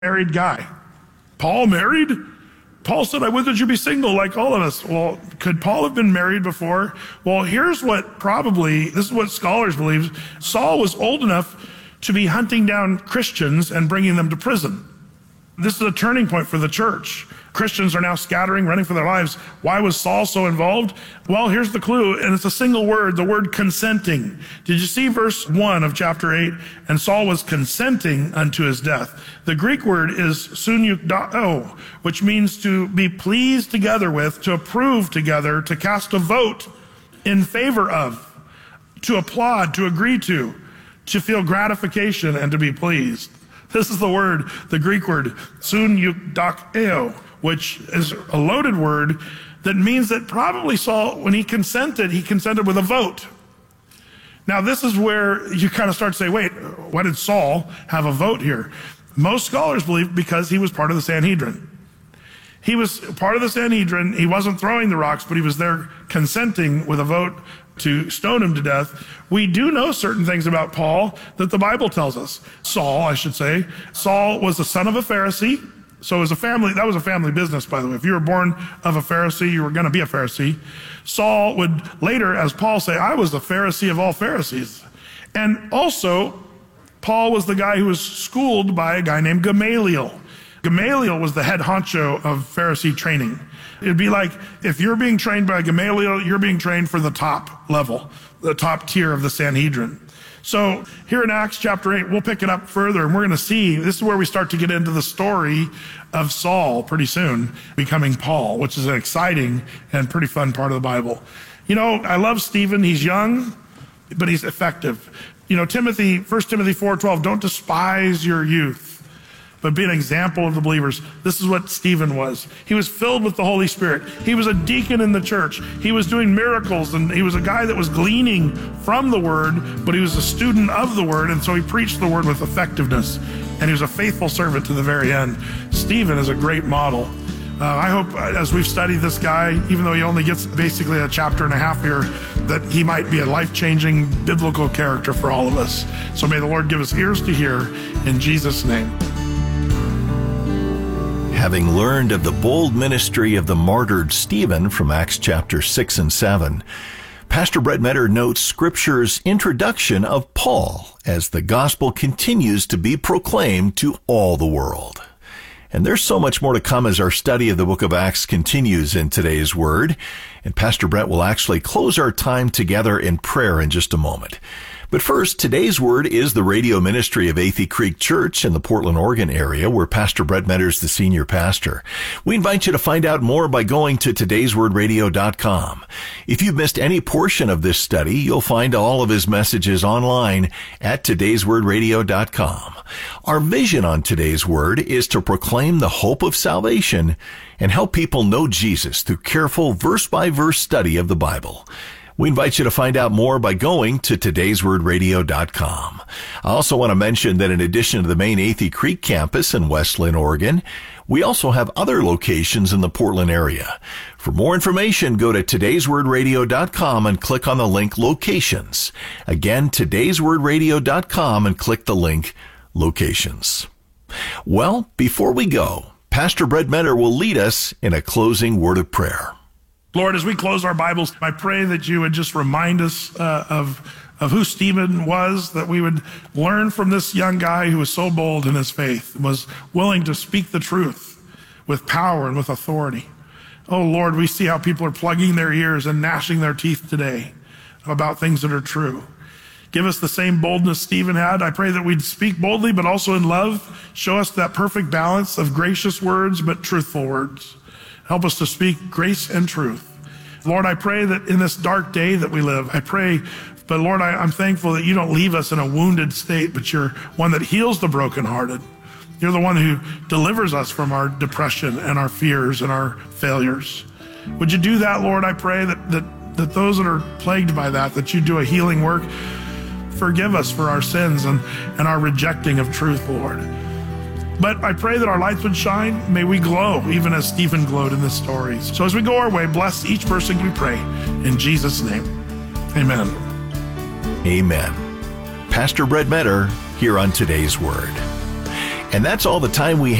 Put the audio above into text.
married guy. Paul married? Paul said, I would that you be single like all of us. Well, could Paul have been married before? Well, here's what this is what scholars believe. Saul was old enough to be hunting down Christians and bringing them to prison. This is a turning point for the church. Christians are now scattering, running for their lives. Why was Saul so involved? Well, here's the clue, and it's a single word, the word consenting. Did you see verse 1 of chapter 8? And Saul was consenting unto his death. The Greek word is suneuo, which means to be pleased together with, to approve together, to cast a vote in favor of, to applaud, to agree to feel gratification and to be pleased. This is the word, the Greek word, suneuo, which is a loaded word that means that probably Saul, when he consented with a vote. Now, this is where you kind of start to say, wait, why did Saul have a vote here? Most scholars believe because he was part of the Sanhedrin. He was part of the Sanhedrin. He wasn't throwing the rocks, but he was there consenting with a vote to stone him to death. We do know certain things about Paul that the Bible tells us. Saul, I should say. Saul was the son of a Pharisee. So as a family, that was a family business, by the way. If you were born of a Pharisee, you were going to be a Pharisee. Saul would later, as Paul say, I was the Pharisee of all Pharisees. And also, Paul was the guy who was schooled by a guy named Gamaliel. Gamaliel was the head honcho of Pharisee training. It'd be like if you're being trained by Gamaliel, you're being trained for the top level, the top tier of the Sanhedrin. So here in Acts chapter 8, we'll pick it up further, and we're going to see, this is where we start to get into the story of Saul pretty soon, becoming Paul, which is an exciting and pretty fun part of the Bible. You know, I love Stephen. He's young, but he's effective. You know, 1 Timothy 4:12, don't despise your youth, but be an example of the believers. This is what Stephen was. He was filled with the Holy Spirit. He was a deacon in the church. He was doing miracles, and he was a guy that was gleaning from the word, but he was a student of the word, and so he preached the word with effectiveness, and he was a faithful servant to the very end. Stephen is a great model. I hope as we've studied this guy, even though he only gets basically a chapter and a half here, that he might be a life-changing biblical character for all of us. So may the Lord give us ears to hear in Jesus' name. Having learned of the bold ministry of the martyred Stephen from Acts chapter 6 and 7, Pastor Brett Metter notes Scripture's introduction of Paul as the gospel continues to be proclaimed to all the world. And there's so much more to come as our study of the book of Acts continues in today's Word. And Pastor Brett will actually close our time together in prayer in just a moment. But first, today's Word is the radio ministry of Athey Creek Church in the Portland, Oregon area, where Pastor Brett Metter is the senior pastor. We invite you to find out more by going to todayswordradio.com. If you've missed any portion of this study, you'll find all of his messages online at todayswordradio.com. Our vision on today's Word is to proclaim the hope of salvation and help people know Jesus through careful verse-by-verse study of the Bible. We invite you to find out more by going to todayswordradio.com. I also want to mention that in addition to the main Athey Creek campus in West Linn, Oregon, we also have other locations in the Portland area. For more information, go to todayswordradio.com and click on the link Locations. Again, todayswordradio.com and click the link Locations. Well, before we go, Pastor Brett Metter will lead us in a closing word of prayer. Lord, as we close our Bibles, I pray that you would just remind us of who Stephen was, that we would learn from this young guy who was so bold in his faith, was willing to speak the truth with power and with authority. Oh, Lord, we see how people are plugging their ears and gnashing their teeth today about things that are true. Give us the same boldness Stephen had. I pray that we'd speak boldly, but also in love. Show us that perfect balance of gracious words, but truthful words. Help us to speak grace and truth. Lord, I pray that in this dark day that we live, but Lord, I'm thankful that you don't leave us in a wounded state, but you're one that heals the brokenhearted. You're the one who delivers us from our depression and our fears and our failures. Would you do that, Lord? I pray that those that are plagued by that you do a healing work. Forgive us for our sins and our rejecting of truth, Lord. But I pray that our lights would shine. May we glow, even as Stephen glowed in this story. So as we go our way, bless each person, we pray. In Jesus' name, amen. Amen. Pastor Brett Metter here on Today's Word. And that's all the time we